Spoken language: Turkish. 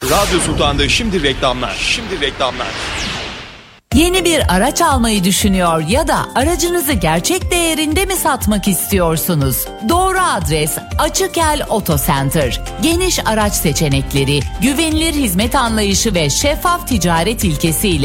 Radyo Sultan'da şimdi reklamlar. Yeni bir araç almayı düşünüyor ya da aracınızı gerçek değerinde mi satmak istiyorsunuz? Doğru adres Açıkel Auto Center. Geniş araç seçenekleri, güvenilir hizmet anlayışı ve şeffaf ticaret ilkesiyle